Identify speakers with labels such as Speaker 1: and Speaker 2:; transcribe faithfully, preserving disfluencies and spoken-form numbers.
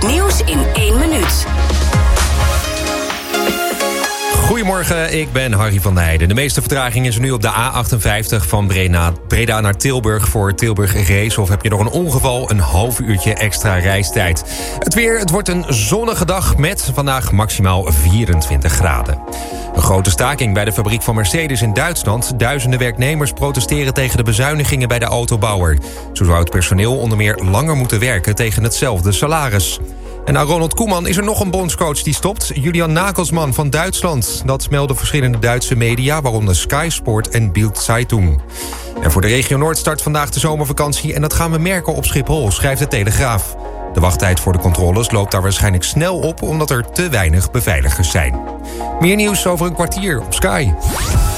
Speaker 1: Het nieuws in één minuut.
Speaker 2: Goedemorgen, ik ben Harry van der Heijden. De meeste vertraging is er nu op de A achtenvijftig van Breda, Breda naar Tilburg voor Tilburg Race. Of heb je nog een ongeval, een half uurtje extra reistijd. Het weer, het wordt een zonnige dag met vandaag maximaal vierentwintig graden. Een grote staking bij de fabriek van Mercedes in Duitsland. Duizenden werknemers protesteren tegen de bezuinigingen bij de autobouwer. Zo zou het personeel onder meer langer moeten werken tegen hetzelfde salaris. En na Ronald Koeman is er nog een bondscoach die stopt. Julian Nagelsmann van Duitsland. Dat melden verschillende Duitse media, waaronder Sky Sport en Bild Zeitung. En voor de regio Noord start vandaag de zomervakantie en dat gaan we merken op Schiphol, schrijft de Telegraaf. De wachttijd voor de controles loopt daar waarschijnlijk snel op, omdat er te weinig beveiligers zijn. Meer nieuws over een kwartier op Sky.